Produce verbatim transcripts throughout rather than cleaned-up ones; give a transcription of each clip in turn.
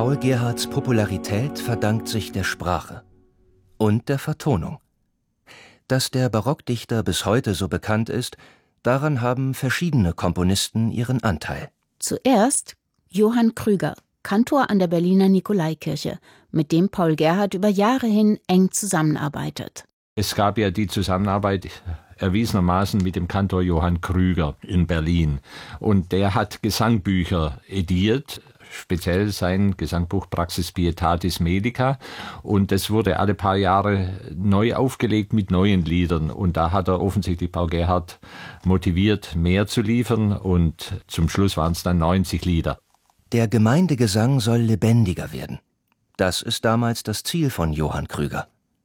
Paul Gerhardts Popularität verdankt sich der Sprache und der Vertonung. Dass der Barockdichter bis heute so bekannt ist, daran haben verschiedene Komponisten ihren Anteil. Zuerst Johann Krüger, Kantor an der Berliner Nikolaikirche, mit dem Paul Gerhardt über Jahre hin eng zusammenarbeitet. Es gab ja die Zusammenarbeit erwiesenermaßen mit dem Kantor Johann Krüger in Berlin. Und der hat Gesangbücher ediert, speziell sein Gesangbuch Praxis Pietatis Medica. Und das wurde alle paar Jahre neu aufgelegt mit neuen Liedern. Und da hat er offensichtlich Paul Gerhardt motiviert, mehr zu liefern. Und zum Schluss waren es dann neunzig Lieder. Der Gemeindegesang soll lebendiger werden. Das ist damals das Ziel von Johann Krüger.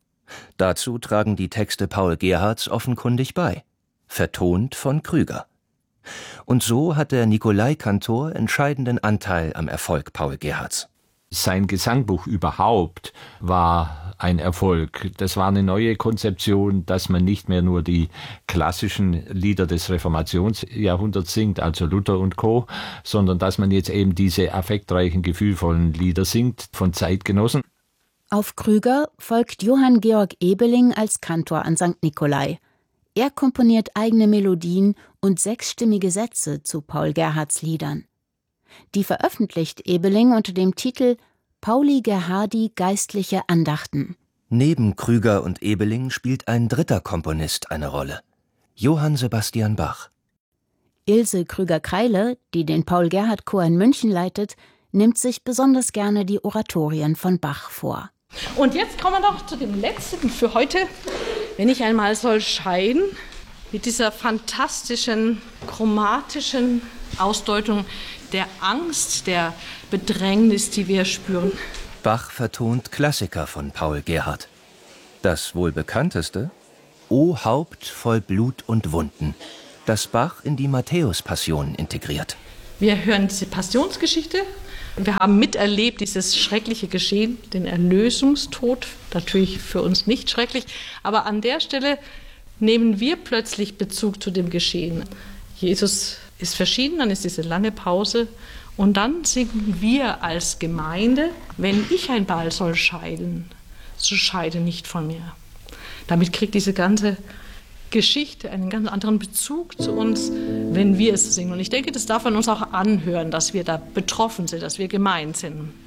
Dazu tragen die Texte Paul Gerhardts offenkundig bei, vertont von Krüger. Und so hat der Nikolaikantor entscheidenden Anteil am Erfolg Paul Gerhardts. Sein Gesangbuch überhaupt war ein Erfolg. Das war eine neue Konzeption, dass man nicht mehr nur die klassischen Lieder des Reformationsjahrhunderts singt, also Luther und Co., sondern dass man jetzt eben diese affektreichen, gefühlvollen Lieder singt von Zeitgenossen. Auf Krüger folgt Johann Georg Ebeling als Kantor an Sankt Nikolai. Er komponiert eigene Melodien und sechsstimmige Sätze zu Paul Gerhardts Liedern. Die veröffentlicht Ebeling unter dem Titel Pauli Gerhardi geistliche Andachten. Neben Krüger und Ebeling spielt ein dritter Komponist eine Rolle: Johann Sebastian Bach. Ilse Krüger-Kreile, die den Paul-Gerhardt-Chor in München leitet, nimmt sich besonders gerne die Oratorien von Bach vor. Und jetzt kommen wir noch zu dem letzten für heute. Wenn ich einmal soll scheiden, mit dieser fantastischen, chromatischen Ausdeutung der Angst, der Bedrängnis, die wir spüren. Bach vertont Klassiker von Paul Gerhardt. Das wohl bekannteste: O Haupt voll Blut und Wunden, das Bach in die Matthäus-Passion integriert. Wir hören diese Passionsgeschichte. Wir haben miterlebt dieses schreckliche Geschehen, den Erlösungstod, natürlich für uns nicht schrecklich, aber an der Stelle nehmen wir plötzlich Bezug zu dem Geschehen. Jesus ist verschieden, dann ist diese lange Pause und dann singen wir als Gemeinde: Wenn ich ein Ball soll scheiden, so scheide nicht von mir. Damit kriegt diese ganze Geschichte einen ganz anderen Bezug zu uns, wenn wir es singen. Und ich denke, das darf man uns auch anhören, dass wir da betroffen sind, dass wir gemeint sind.